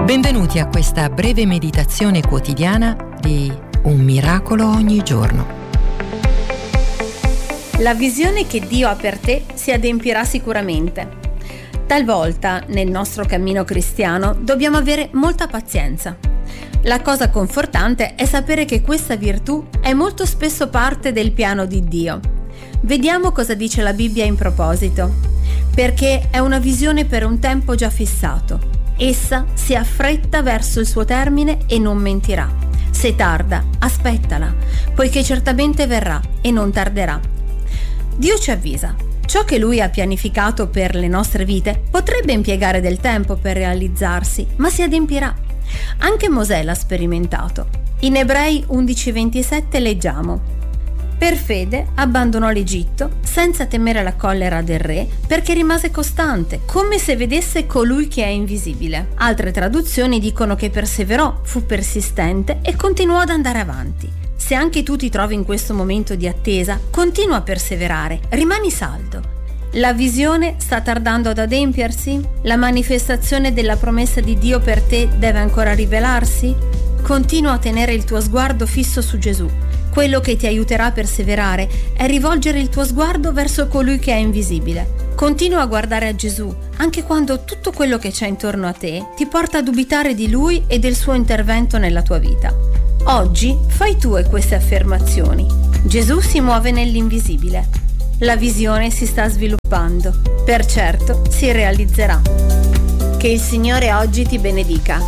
Benvenuti a questa breve meditazione quotidiana di Un miracolo ogni giorno. La visione che Dio ha per te si adempirà sicuramente. Talvolta, nel nostro cammino cristiano, dobbiamo avere molta pazienza. La cosa confortante è sapere che questa virtù è molto spesso parte del piano di Dio. Vediamo cosa dice la Bibbia in proposito. Perché è una visione per un tempo già fissato. Essa si affretta verso il suo termine e non mentirà. Se tarda, aspettala, poiché certamente verrà e non tarderà. Dio ci avvisa. Ciò che Lui ha pianificato per le nostre vite potrebbe impiegare del tempo per realizzarsi, ma si adempirà. Anche Mosè l'ha sperimentato. In Ebrei 11:27 leggiamo: Per fede abbandonò l'Egitto senza temere la collera del re, perché rimase costante, come se vedesse colui che è invisibile. Altre traduzioni dicono che perseverò, fu persistente e continuò ad andare avanti. Se anche tu ti trovi in questo momento di attesa, continua a perseverare, rimani saldo. La visione sta tardando ad adempiersi? La manifestazione della promessa di Dio per te deve ancora rivelarsi? Continua a tenere il tuo sguardo fisso su Gesù. Quello che ti aiuterà a perseverare è rivolgere il tuo sguardo verso colui che è invisibile. Continua a guardare a Gesù, anche quando tutto quello che c'è intorno a te ti porta a dubitare di Lui e del suo intervento nella tua vita. Oggi fai tue queste affermazioni. Gesù si muove nell'invisibile. La visione si sta sviluppando. Per certo si realizzerà. Che il Signore oggi ti benedica.